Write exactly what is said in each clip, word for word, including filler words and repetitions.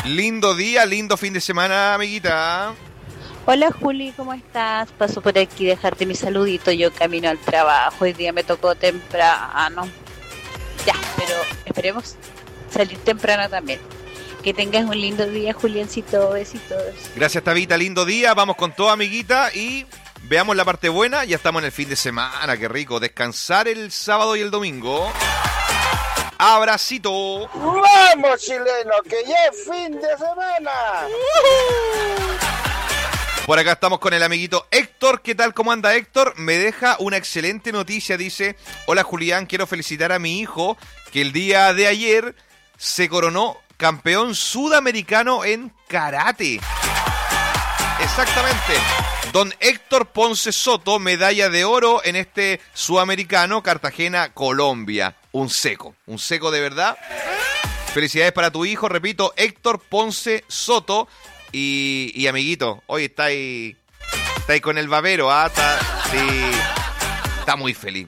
Lindo día, lindo fin de semana, amiguita. Hola Juli, ¿cómo estás? Paso por aquí dejarte mi saludito, yo camino al trabajo, hoy día me tocó temprano. Ya, pero esperemos salir temprano también. Que tengas un lindo día, Juliancito, besitos. Gracias, Tabita, lindo día, vamos con todo, amiguita, y veamos la parte buena, ya estamos en el fin de semana, qué rico, descansar el sábado y el domingo. Abracito. ¡Vamos, chileno, que ya es fin de semana! Por acá estamos con el amiguito Héctor. ¿Qué tal? ¿Cómo anda, Héctor? Me deja una excelente noticia. Dice: hola, Julián, quiero felicitar a mi hijo que el día de ayer se coronó campeón sudamericano en karate. Exactamente. Don Héctor Ponce Soto, medalla de oro en este sudamericano, Cartagena, Colombia. Un seco, un seco de verdad. Felicidades para tu hijo, repito, Héctor Ponce Soto. Y, y amiguito, hoy está ahí, está ahí con el babero, ¿ah? Está, sí, está muy feliz.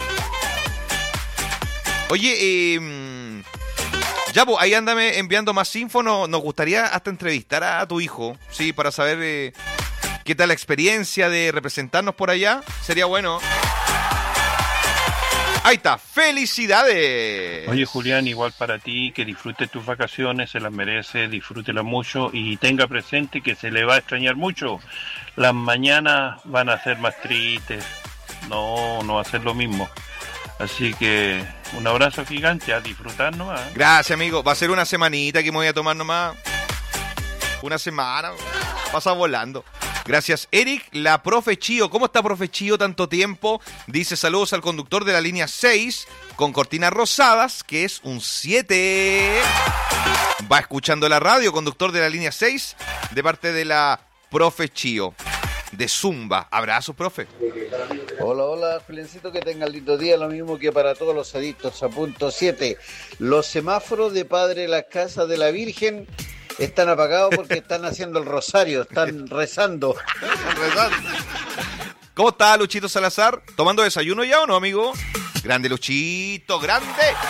Oye, eh, ya, pues, ahí ándame enviando más info. No, nos gustaría hasta entrevistar a, a tu hijo, sí, para saber eh, qué tal la experiencia de representarnos por allá. Sería bueno. Ahí está, felicidades. Oye, Julián, igual para ti, que disfrute tus vacaciones, se las merece, disfrútela mucho y tenga presente que se le va a extrañar mucho. Las mañanas van a ser más tristes, no, no va a ser lo mismo. Así que un abrazo gigante, a disfrutar nomás. Gracias, amigo, va a ser una semanita que me voy a tomar nomás. Una semana, pasa volando. Gracias, Eric. La profe Chío. ¿Cómo está, profe Chío? Tanto tiempo. Dice saludos al conductor de la línea seis con cortinas rosadas, que es un siete. Va escuchando la radio, conductor de la línea seis, de parte de la profe Chío, de Zumba. Abrazo, profe. Hola, hola, Juliancito, que tengan lindo día. Lo mismo que para todos los adictos a punto siete. Los semáforos de Padre Las Casas de la Virgen están apagados porque están haciendo el rosario, están rezando. ¿Cómo está Luchito Salazar? ¿Tomando desayuno ya o no, amigo? Grande Luchito, grande.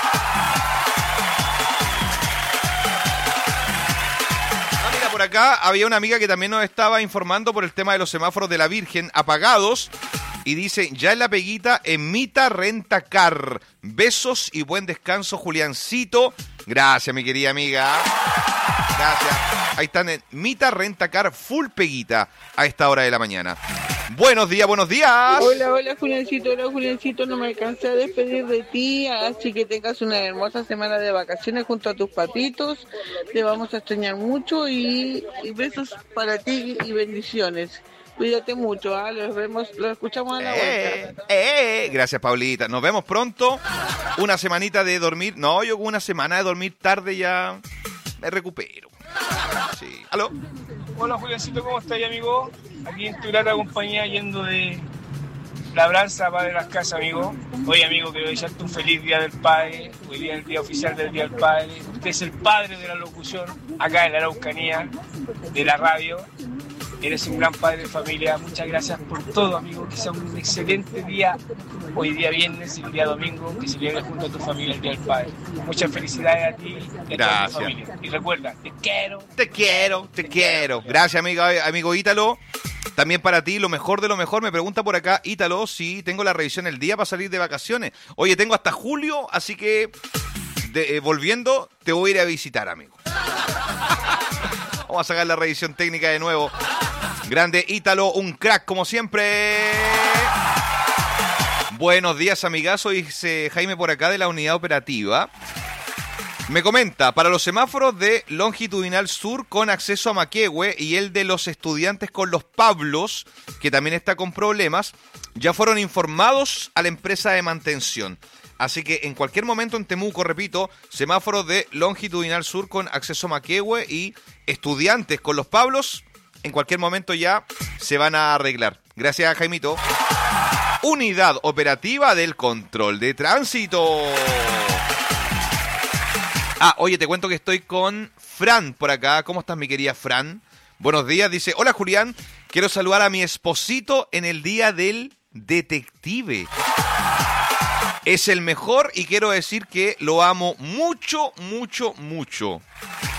Ah, mira, por acá había una amiga que también nos estaba informando por el tema de los semáforos de la Virgen apagados. Y dice, ya en la peguita, Emita Rentacar. Besos y buen descanso, Juliancito. Gracias, mi querida amiga. Gracias. Ahí están en Mita Rentacar, full peguita a esta hora de la mañana. Buenos días, buenos días. Hola, hola, Juliancito. Hola, Juliancito. No me alcancé a despedir de ti, así que tengas una hermosa semana de vacaciones junto a tus papitos. Te vamos a extrañar mucho y, y besos para ti y bendiciones. Cuídate mucho, ¿ah? Los vemos, los escuchamos a la eh, vuelta. Eh, gracias, Paulita. Nos vemos pronto. Una semanita de dormir. No, yo con una semana de dormir tarde ya me recupero. Sí. ¿Aló? Hola, Juliancito, ¿cómo estás, amigo? Aquí en tu grata compañía, yendo de labranza a Padre Las Casas, amigo. Oye, amigo, quiero desearte un feliz Día del Padre. Hoy día es el día oficial del Día del Padre. Usted es el padre de la locución acá en la Araucanía, de la radio. Eres un gran padre de familia. Muchas gracias por todo, amigo. Que sea un excelente día. Hoy día viernes y el día domingo, que se llegue junto a tu familia el Día del Padre. Muchas felicidades a ti y a toda tu familia. Y recuerda, te quiero. Te quiero, te quiero. Gracias, amigo, amigo Ítalo. También para ti, lo mejor de lo mejor. Me pregunta por acá, Ítalo, si tengo la revisión el día para salir de vacaciones. Oye, tengo hasta julio, así que de, eh, volviendo, te voy a ir a visitar, amigo. Vamos a sacar la revisión técnica de nuevo. Grande Ítalo, un crack como siempre. Buenos días, amigazo, dice Jaime por acá de la unidad operativa. Me comenta, para los semáforos de Longitudinal Sur con acceso a Maquehue y el de los estudiantes con los Pablos, que también está con problemas, ya fueron informados a la empresa de mantención. Así que en cualquier momento en Temuco, repito, semáforos de Longitudinal Sur con acceso a Maquehue y estudiantes con los Pablos, en cualquier momento ya se van a arreglar. Gracias, Jaimito. Unidad operativa del control de tránsito. Ah, oye, te cuento que estoy con Fran por acá. ¿Cómo estás, mi querida Fran? Buenos días. Dice, hola, Julián. Quiero saludar a mi esposito en el día del detective. Es el mejor y quiero decir que lo amo mucho, mucho, mucho.